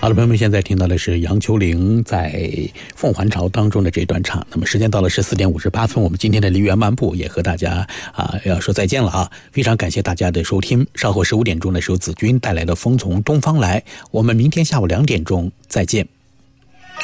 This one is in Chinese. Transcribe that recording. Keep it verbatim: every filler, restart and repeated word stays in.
好了，朋友们，现在听到的是杨秋玲在《凤还巢》当中的这段唱。那么时间到了十四点五十八分，我们今天的梨园漫步也和大家啊要说再见了啊！非常感谢大家的收听。稍后十五点钟的时候，子君带来的《风从东方来》，我们明天下午两点钟再见。